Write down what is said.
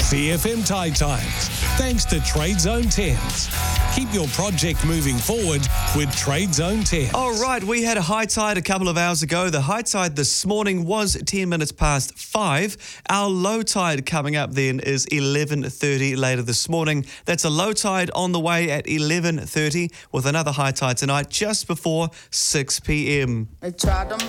CFM Tide Times, thanks to Trade Zone 10s. Keep your project moving forward with Trade Zone 10. All right, we had a high tide a couple of hours ago. The high tide this morning was 10 minutes past 5. Our low tide coming up then is 11:30 later this morning. That's a low tide on the way at 11:30 with another high tide tonight just before 6 p.m.